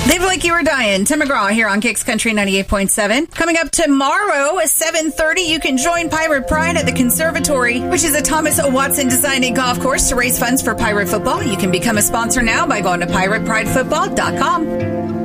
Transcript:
Live like you were dying. Tim McGraw here on Kicks Country 98.7. Coming up tomorrow at 7:30, you can join Pirate Pride at the Conservatory, which is a Thomas O. Watson designated golf course to raise funds for Pirate football. You can become a sponsor now by going to piratepridefootball.com.